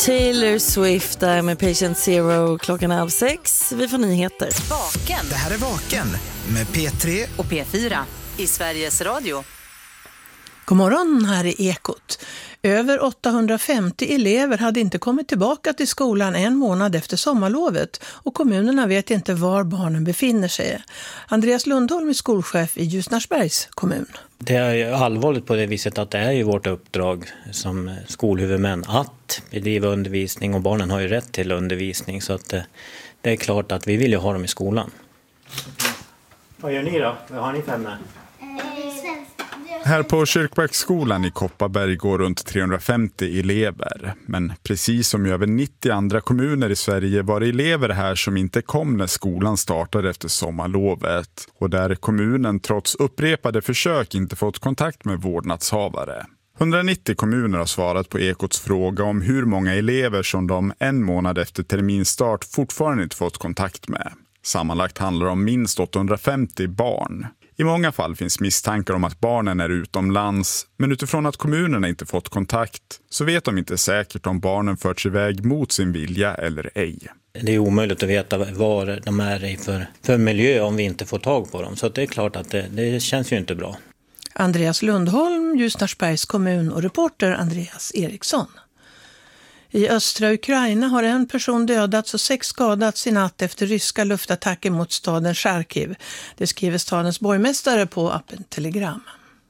Taylor Swift där med Patient Zero 6:30. Vi får nyheter. Vaken. Det här är Vaken med P3 och P4 i Sveriges Radio. God morgon, här är Ekot. Över 850 elever hade inte kommit tillbaka till skolan en månad efter sommarlovet och kommunerna vet inte var barnen befinner sig. Andreas Lundholm är skolchef i Ljusnarsbergs kommun. Det är allvarligt på det viset att det är ju vårt uppdrag som skolhuvudmän att bedriva undervisning, och barnen har ju rätt till undervisning, så att det är klart att vi vill ju ha dem i skolan. Vad gör ni då? Vad har ni för ämne? Här på Kyrkbäcksskolan i Kopparberg går runt 350 elever. Men precis som i över 90 andra kommuner i Sverige var det elever här som inte kom när skolan startade efter sommarlovet. Och där kommunen trots upprepade försök inte fått kontakt med vårdnadshavare. 190 kommuner har svarat på Ekots fråga om hur många elever som de en månad efter terminstart fortfarande inte fått kontakt med. Sammanlagt handlar det om minst 850 barn. I många fall finns misstankar om att barnen är utomlands, men utifrån att kommunerna inte fått kontakt så vet de inte säkert om barnen förts iväg mot sin vilja eller ej. Det är omöjligt att veta vad de är i för miljö om vi inte får tag på dem, så det är klart att det känns ju inte bra. Andreas Lundholm, Ljusnarsbergs kommun, och reporter Andreas Eriksson. I östra Ukraina har en person dödats och 6 skadats i natt efter ryska luftattacker mot staden Charkiv. Det skriver stadens borgmästare på appen Telegram.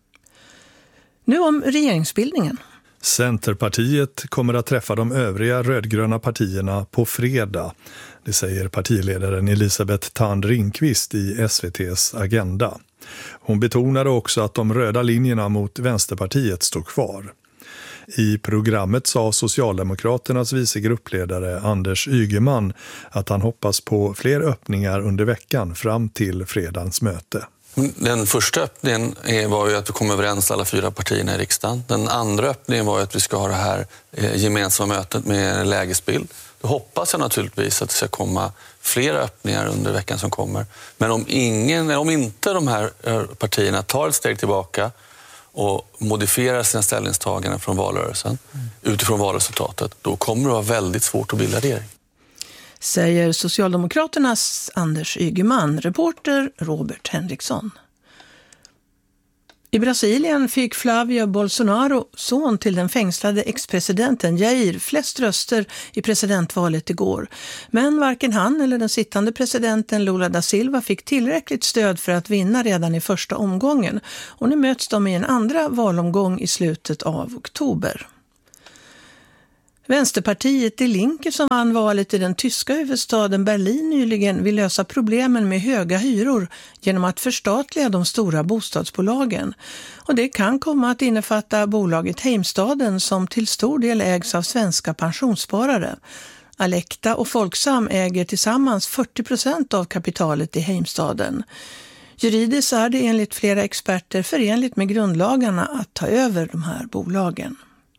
Nu om regeringsbildningen. Centerpartiet kommer att träffa de övriga rödgröna partierna på fredag. Det säger partiledaren Elisabeth Thand Ringqvist i SVT:s Agenda. Hon betonade också att de röda linjerna mot Vänsterpartiet står kvar. I programmet sa Socialdemokraternas vicegruppledare Anders Ygeman att han hoppas på fler öppningar under veckan fram till fredagens möte. Den första öppningen var ju att vi kom överens alla 4 partierna i riksdagen. Den andra öppningen var ju att vi ska ha det här gemensamma mötet med lägesbild. Då hoppas jag naturligtvis att det ska komma fler öppningar under veckan som kommer. Men om inte de här partierna tar ett steg tillbaka och modifierar sina ställningstaganden från valrörelsen utifrån valresultatet, då kommer det vara väldigt svårt att bilda regering. Säger Socialdemokraternas Anders Ygeman, reporter Robert Henriksson. I Brasilien fick Flavio Bolsonaro, son till den fängslade ex-presidenten Jair, flest röster i presidentvalet igår. Men varken han eller den sittande presidenten Lula da Silva fick tillräckligt stöd för att vinna redan i första omgången. Och nu möts de i en andra valomgång i slutet av oktober. Vänsterpartiet Die Linke, som vann valet i den tyska huvudstaden Berlin nyligen, vill lösa problemen med höga hyror genom att förstatliga de stora bostadsbolagen. Och det kan komma att innefatta bolaget Heimstaden, som till stor del ägs av svenska pensionssparare. Alecta och Folksam äger tillsammans 40% av kapitalet i Heimstaden. Juridiskt är det enligt flera experter förenligt med grundlagarna att ta över de här bolagen.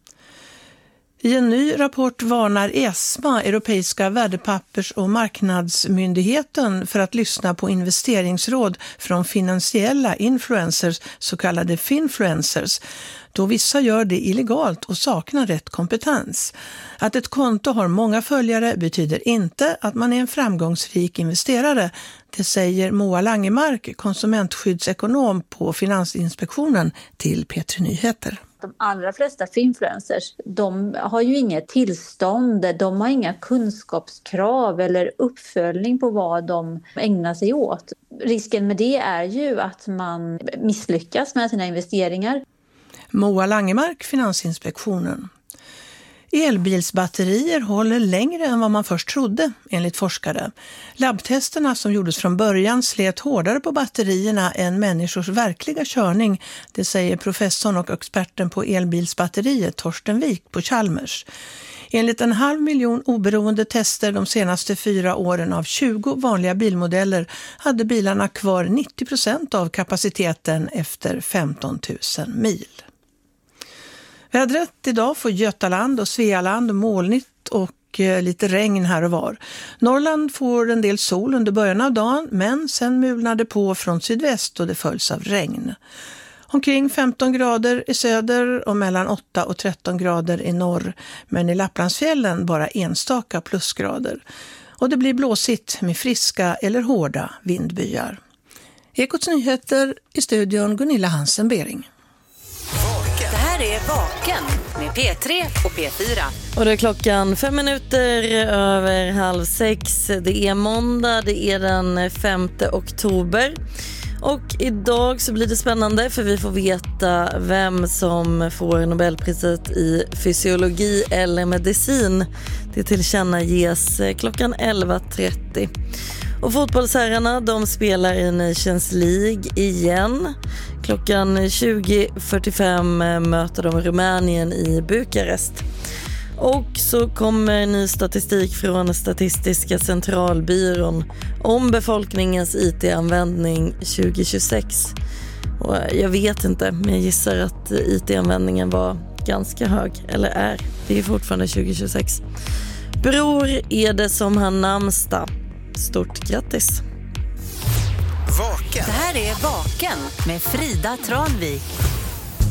I en ny rapport varnar ESMA, Europeiska värdepappers- och marknadsmyndigheten, för att lyssna på investeringsråd från finansiella influencers, så kallade finfluencers, då vissa gör det illegalt och saknar rätt kompetens. Att ett konto har många följare betyder inte att man är en framgångsrik investerare. Det säger Moa Langemark, konsumentskyddsekonom på Finansinspektionen, till P3 Nyheter. De allra flesta finfluencers, de har ju inget tillstånd, de har inga kunskapskrav eller uppföljning på vad de ägnar sig åt. Risken med det är ju att man misslyckas med sina investeringar. Moa Langemark, Finansinspektionen. Elbilsbatterier håller längre än vad man först trodde, enligt forskare. Labbtesterna som gjordes från början slet hårdare på batterierna än människors verkliga körning, det säger professorn och experten på elbilsbatteriet Torsten Wik på Chalmers. Enligt 500 000 oberoende tester de senaste 4 åren av 20 vanliga bilmodeller hade bilarna kvar 90% av kapaciteten efter 15 000 mil. Vädret idag får Götaland och Svealand molnigt och lite regn här och var. Norrland får en del sol under början av dagen, men sen mulnar det på från sydväst och det följs av regn. Omkring 15 grader i söder och mellan 8 och 13 grader i norr. Men i Lapplandsfjällen bara enstaka plusgrader. Och det blir blåsigt med friska eller hårda vindbyar. Ekots nyheter i studion Gunilla Hansen-Bering. Det här är Vaken med P3 och P4. Och det är klockan 5 minuter över 5:30. Det är måndag, det är den 5 oktober. Och idag så blir det spännande för vi får veta vem som får Nobelpriset i fysiologi eller medicin. Det tillkännages klockan 11:30. Och fotbollsherrarna, de spelar i Nations League igen. Klockan 20:45 möter de Rumänien i Bukarest. Och så kommer ny statistik från Statistiska centralbyrån om befolkningens IT-användning 2026. Och jag vet inte, men jag gissar att IT-användningen var ganska hög, eller är. Det är fortfarande 2026. Bror är det som har namnsdag. Stort grattis! Det här är Vaken med Frida Tranvik.